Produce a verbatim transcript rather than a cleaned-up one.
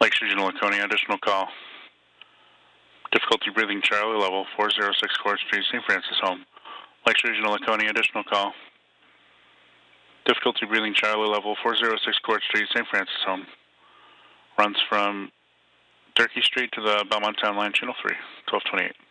Lakes Regional Laconia, additional call. Difficulty breathing, Charlie, level four oh six Court Street, Saint Francis home. Lakes Regional Laconia, additional call. Difficulty breathing, Charlie, level four oh six Court Street, Saint Francis home. Runs from Turkey Street to the Belmont Town Line, Channel three, twelve twenty-eight.